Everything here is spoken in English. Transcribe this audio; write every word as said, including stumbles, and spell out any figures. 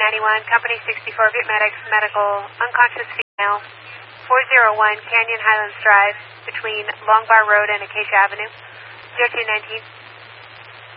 ninety-one, Company sixty-four, Vietmedics, medical, unconscious female, four oh one Canyon Highlands Drive, between Long Bar Road and Acacia Avenue, zero two nineteen.